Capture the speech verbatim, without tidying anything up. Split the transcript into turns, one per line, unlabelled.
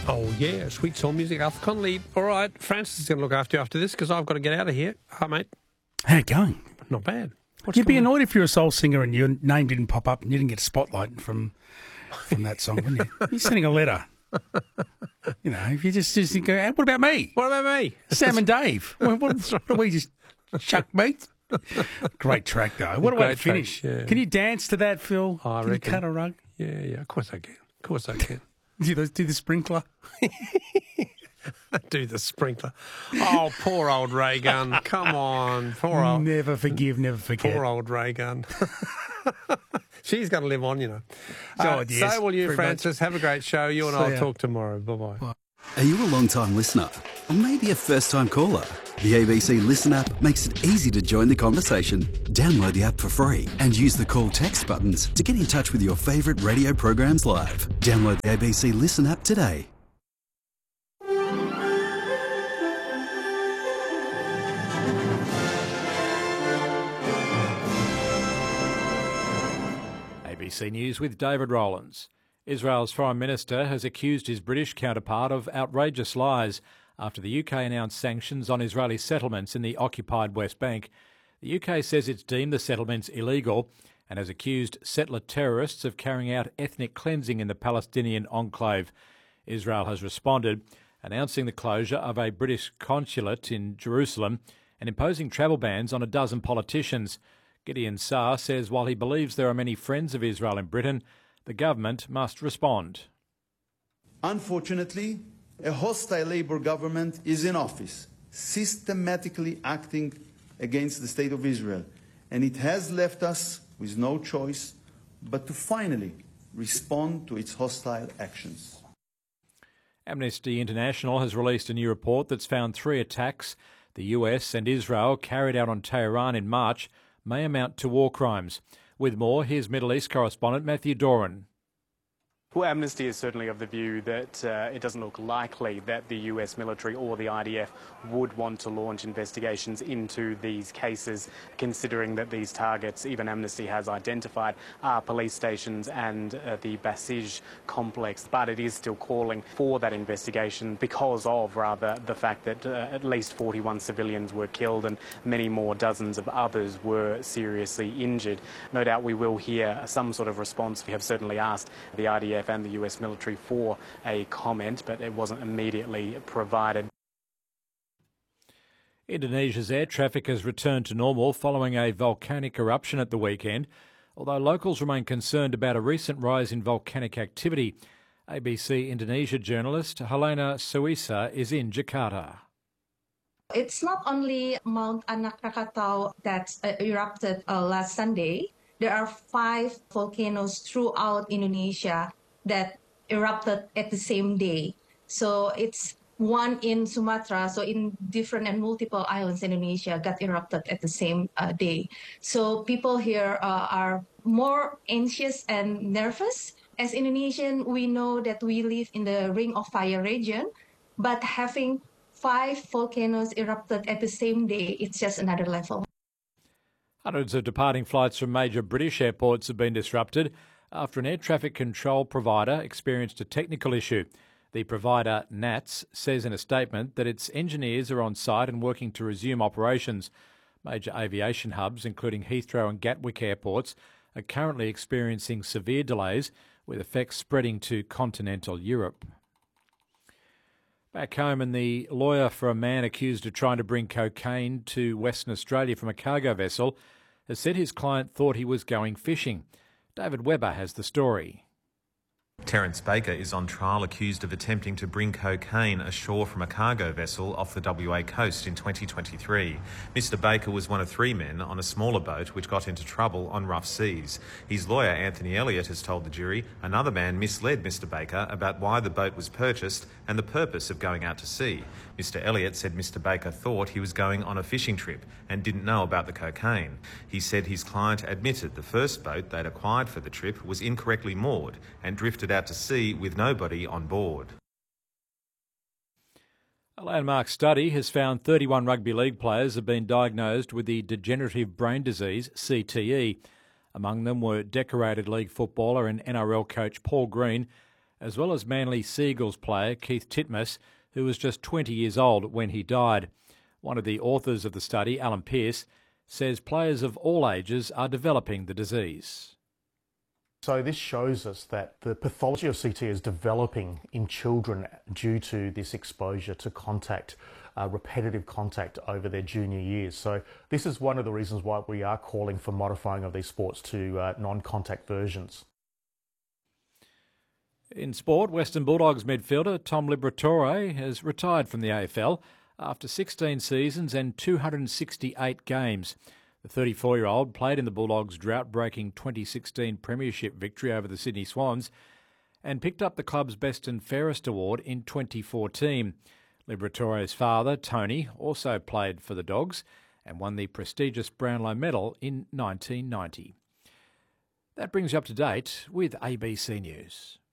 Oh, yeah, sweet soul music, Arthur Connolly. All right, Francis is going to look after you after this because I've got to get out of here. Hi, mate.
How you going?
Not bad. What's
You'd be
going on?
annoyed if you're a soul singer and your name didn't pop up and you didn't get a spotlight from from that song, wouldn't you? You're sending a letter. You know, if you just, just go, hey, what about me?
What about me?
Sam and Dave. What, what, what do we just chuck meat? Great track, though. What a way to
Great
finish.
track, yeah.
Can you dance to that, Phil?
I
Can
reckon.
you cut a rug?
Yeah, yeah, of course I can. Of course I can.
Do the, do the sprinkler?
Do the sprinkler. Oh, poor old Ray Gunn. Come on. Poor old,
Never forgive, never forget.
poor old Ray Gunn. She's going to live on, you know.
Oh,
Uh,
yes,
so will you,
very
Francis. Have a great show. You and
See
I will
ya.
talk tomorrow. Bye-bye.
Are you a long-time listener? Or maybe a first-time caller? The A B C Listen app makes it easy to join the conversation. Download the app for free and use the call text buttons to get in touch with your favourite radio programs live. Download the A B C Listen app today.
A B C News with David Rowlands. Israel's Foreign Minister has accused his British counterpart of outrageous lies after the U K announced sanctions on Israeli settlements in the occupied West Bank. The U K says it's deemed the settlements illegal and has accused settler terrorists of carrying out ethnic cleansing in the Palestinian enclave. Israel has responded, announcing the closure of a British consulate in Jerusalem and imposing travel bans on a dozen politicians. Gideon Saar says while he believes there are many friends of Israel in Britain, the government must respond.
Unfortunately, a hostile Labour government is in office, systematically acting against the State of Israel, and it has left us with no choice but to finally respond to its hostile actions.
Amnesty International has released a new report that's found three attacks the U S and Israel carried out on Tehran in March may amount to war crimes. With more, here's Middle East correspondent Matthew Doran.
Well, Amnesty is certainly of the view that uh, it doesn't look likely that the U S military or the I D F would want to launch investigations into these cases, considering that these targets, even Amnesty has identified, are police stations and uh, the Basij complex. But it is still calling for that investigation because of, rather, the fact that uh, at least forty-one civilians were killed and many more dozens of others were seriously injured. No doubt we will hear some sort of response. We have certainly asked the I D F and the U S military for a comment, but it wasn't immediately provided.
Indonesia's air traffic has returned to normal following a volcanic eruption at the weekend, although locals remain concerned about a recent rise in volcanic activity. A B C Indonesia journalist Helena Suisa is in Jakarta.
It's not only Mount Anak Krakatau that uh, erupted uh, last Sunday. There are five volcanoes throughout Indonesia that erupted at the same day. So it's one in Sumatra, so in different and multiple islands in Indonesia got erupted at the same uh, day. So people here uh, are more anxious and nervous. As Indonesian, we know that we live in the Ring of Fire region, but having five volcanoes erupted at the same day, it's just another level.
Hundreds of departing flights from major British airports have been disrupted after an air traffic control provider experienced a technical issue. The provider, N A T S, says in a statement that its engineers are on site and working to resume operations. Major aviation hubs, including Heathrow and Gatwick airports, are currently experiencing severe delays, with effects spreading to continental Europe. Back home, and the lawyer for a man accused of trying to bring cocaine to Western Australia from a cargo vessel has said his client thought he was going fishing. David Webber has the story.
Terence Baker is on trial accused of attempting to bring cocaine ashore from a cargo vessel off the W A coast in twenty twenty-three. Mister Baker was one of three men on a smaller boat which got into trouble on rough seas. His lawyer, Anthony Elliott, has told the jury another man misled Mister Baker about why the boat was purchased and the purpose of going out to sea. Mister Elliott said Mister Baker thought he was going on a fishing trip and didn't know about the cocaine. He said his client admitted the first boat they'd acquired for the trip was incorrectly moored and drifted out to sea with nobody on board.
A landmark study has found thirty-one rugby league players have been diagnosed with the degenerative brain disease, C T E. Among them were decorated league footballer and N R L coach Paul Green as well as Manly Seagulls player Keith Titmus, who was just twenty years old when he died. One of the authors of the study, Alan Pearce, says players of all ages are developing the disease.
So this shows us that the pathology of C T is developing in children due to this exposure to contact, uh, repetitive contact over their junior years. So this is one of the reasons why we are calling for modifying of these sports to uh, non-contact versions.
In sport, Western Bulldogs midfielder Tom Liberatore has retired from the A F L after sixteen seasons and two hundred sixty-eight games. The thirty-four-year-old played in the Bulldogs' drought-breaking twenty sixteen premiership victory over the Sydney Swans and picked up the club's Best and Fairest award in twenty fourteen. Liberatore's father, Tony, also played for the Dogs and won the prestigious Brownlow Medal in nineteen ninety. That brings you up to date with A B C News.